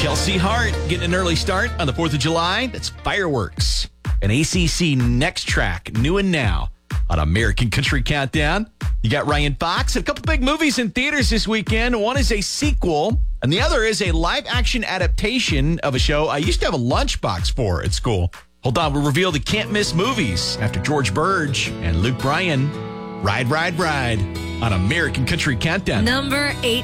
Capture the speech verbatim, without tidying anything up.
Kelsey Hart getting an early start on the fourth of July. That's Fireworks. An A C C Next Track, new and now on American Country Countdown. You got Ryan Fox. A couple big movies in theaters this weekend. One is a sequel, and the other is a live-action adaptation of a show I used to have a lunchbox for at school. Hold on, we'll reveal the can't-miss movies after George Burge and Luke Bryan. Ride, Ride, Ride on American Country Countdown. Number eight.